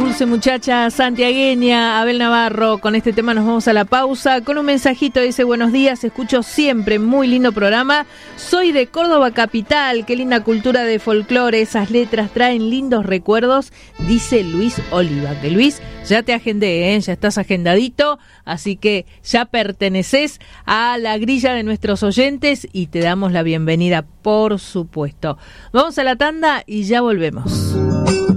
dulce muchacha santiagueña, Abel Navarro. Con este tema nos vamos a la pausa. Con un mensajito dice: buenos días, escucho siempre, muy lindo programa. Soy de Córdoba capital, qué linda cultura de folclore, esas letras traen lindos recuerdos, dice Luis Oliva. Que Luis, ya te agendé, ya estás agendadito, así que ya perteneces a la grilla de nuestros oyentes y te damos la bienvenida, por supuesto. Vamos a la tanda y ya volvemos.